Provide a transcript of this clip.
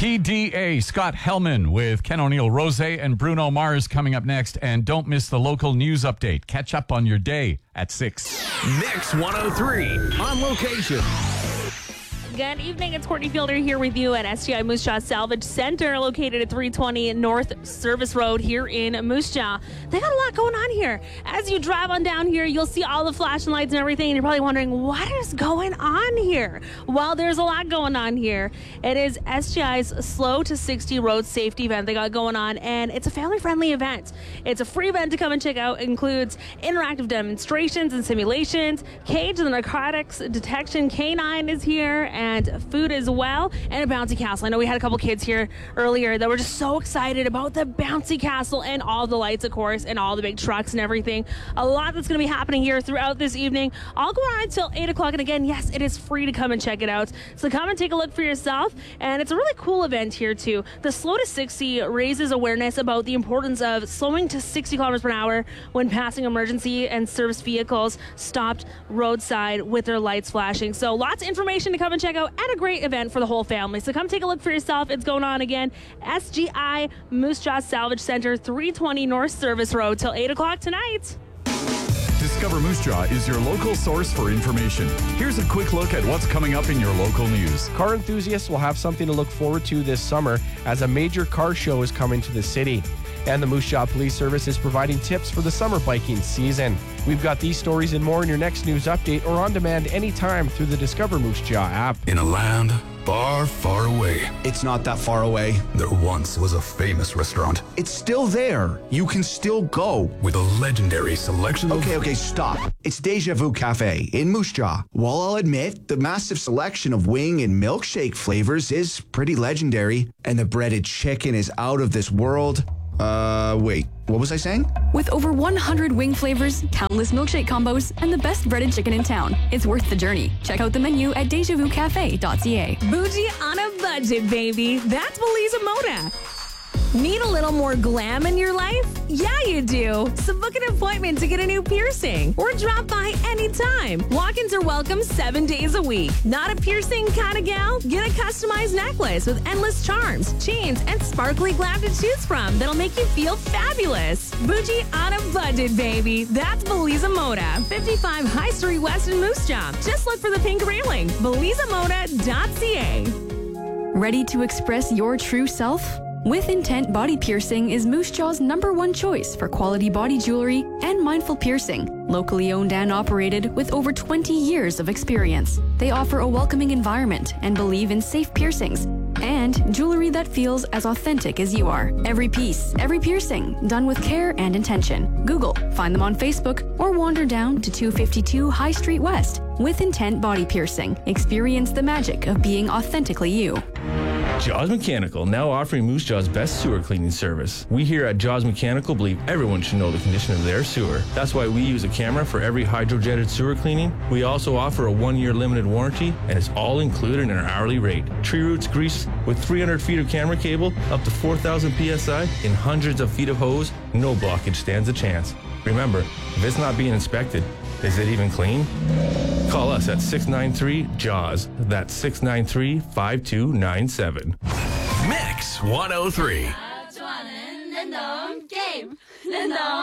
PDA, Scott Hellman with Ken O'Neill, Rose, and Bruno Mars coming up next. And don't miss the local news update. Catch up on your day at 6. Mix 103 on location. Good evening. It's Courtney Fielder here with you at SGI Moose Jaw Salvage Center, located at 320 North Service Road here in Moose Jaw. They got a lot going on here. As you drive on down here, you'll see all the flashing lights and everything, and you're probably wondering, what is going on here? Well, there's a lot going on here. It is SGI's Slow to 60 road safety event they got going on, and it's a family-friendly event. It's a free event to come and check out. It includes interactive demonstrations and simulations, cage and narcotics detection canine is here, and food as well, and a bouncy castle. I know we had a couple kids here earlier that were just so excited about the bouncy castle and all the lights, of course, and all the big trucks and everything. A lot that's going to be happening here throughout this evening. I'll go on until 8 o'clock, and again, yes, it is free to come and check it out. So come and take a look for yourself, and it's a really cool event here, too. The Slow to 60 raises awareness about the importance of slowing to 60 kilometers per hour when passing emergency and service vehicles stopped roadside with their lights flashing. So lots of information to come and check out at a great event for the whole family. So come take a look for yourself. It's going on again. SGI Moose Jaw Salvage Center, 320 North Service Road till 8 o'clock tonight. Discover Moose Jaw is your local source for information. Here's a quick look at what's coming up in your local news. Car enthusiasts will have something to look forward to this summer as a major car show is coming to the city. And the Moose Jaw Police Service is providing tips for the summer biking season. We've got these stories and more in your next news update or on demand anytime through the Discover Moose Jaw app. In a land far, far away. It's not that far away. There once was a famous restaurant. It's still there. You can still go. With a legendary selection of... Okay, stop. It's Deja Vu Cafe in Moose Jaw. While I'll admit, the massive selection of wing and milkshake flavors is pretty legendary, and the breaded chicken is out of this world. Wait, what was I saying? With over 100 wing flavors, countless milkshake combos, and the best breaded chicken in town, it's worth the journey. Check out the menu at DejaVuCafe.ca. Bougie on a budget, baby. That's Belisa Moda. Need a little more glam in your life? Yeah, you do. So book an appointment to get a new piercing or drop by anytime. Walk-ins are welcome 7 days a week. Not a piercing kind of gal? Get a customized necklace with endless charms, chains, and sparkly glam to choose from that'll make you feel fabulous. Bougie on a budget, baby. That's Belisa Moda. 55 High Street West in Moose Jaw. Just look for the pink railing. BelisaModa.ca. Ready to express your true self? With Intent Body Piercing is Moose Jaw's #1 choice for quality body jewelry and mindful piercing. Locally owned and operated with over 20 years of experience. They offer a welcoming environment and believe in safe piercings and jewelry that feels as authentic as you are. Every piece, every piercing, done with care and intention. Google, find them on Facebook, or wander down to 252 High Street West. With Intent Body Piercing, experience the magic of being authentically you. Jaws Mechanical, now offering Moose Jaw's best sewer cleaning service. We here at Jaws Mechanical believe everyone should know the condition of their sewer. That's why we use a camera for every hydrojetted sewer cleaning. We also offer a 1-year limited warranty, and it's all included in our hourly rate. Tree roots grease with 300 feet of camera cable, up to 4,000 PSI, and hundreds of feet of hose, no blockage stands a chance. Remember, if it's not being inspected, is it even clean? Call us at 693-JAWS. That's 693-5297. Mix 103.